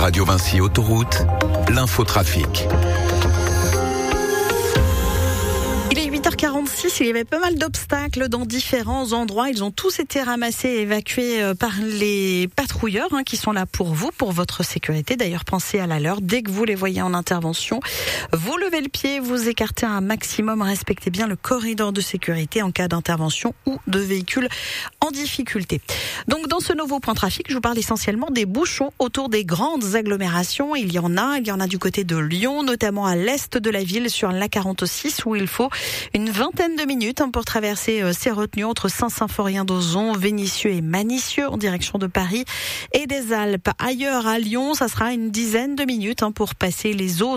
Radio Vinci Autoroute, l'infotrafic. Il est 8h46, il y avait pas mal d'obstacles dans différents endroits. Ils ont tous été ramassés et évacués par les patrouilleurs qui sont là pour vous, pour votre sécurité. D'ailleurs, pensez à la leur. Dès que vous les voyez en intervention, vous levez le pied, vous écartez un maximum, respectez bien le corridor de sécurité en cas d'intervention ou de véhicule en difficulté. Donc, dans ce nouveau point trafic, je vous parle essentiellement des bouchons autour des grandes agglomérations. Il y en a du côté de Lyon, notamment à l'est de la ville, sur l'A46, où il faut une vingtaine de minutes pour traverser ces retenues entre Saint-Symphorien-d'Ozon, Vénissieux et Manicieux en direction de Paris et des Alpes. Ailleurs à Lyon, ça sera une dizaine de minutes pour passer les autres